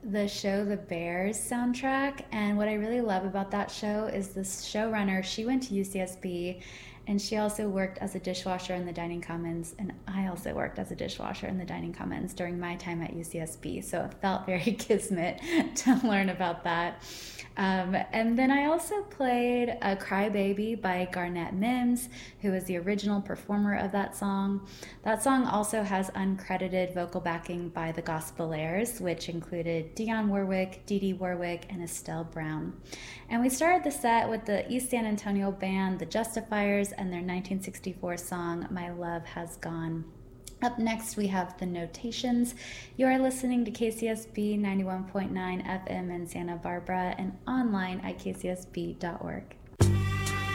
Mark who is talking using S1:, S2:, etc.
S1: the show The Bears soundtrack. And what I really love about that show is this showrunner, she went to UCSB and she also worked as a dishwasher in the dining commons. And I also worked as a dishwasher in the dining commons during my time at UCSB. So it felt very kismet to learn about that. And then I also played a Crybaby by Garnett Mims, who was the original performer of that song. That song also has uncredited vocal backing by the Gospelaires, which included Dionne Warwick, Dee Dee Warwick, and Estelle Brown. And we started the set with the East San Antonio band, the Justifiers, and their 1964 song, My Love Has Gone. Up next, we have The Notations. You are listening to KCSB 91.9 FM in Santa Barbara and online at kcsb.org.